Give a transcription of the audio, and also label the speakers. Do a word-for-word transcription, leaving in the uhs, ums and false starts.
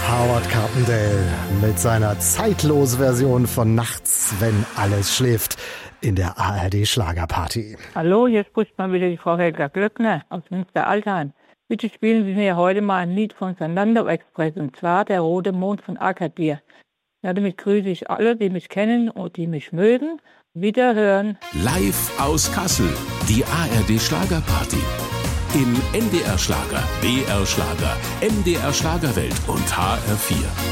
Speaker 1: Howard Carpendale mit seiner Zeitlos-Version von Nachts, wenn alles schläft, in der A R D-Schlagerparty.
Speaker 2: Hallo, hier spricht mal wieder die Frau Helga Glöckner aus Münster-Altheim. Bitte spielen Sie mir heute mal ein Lied von Fernando Express, und zwar Der rote Mond von Agadir. Ja, damit grüße ich alle, die mich kennen und die mich mögen. Wiederhören.
Speaker 3: Live aus Kassel, die A R D-Schlagerparty. Im N D R Schlager, B R Schlager, M D R Schlagerwelt und H R vier.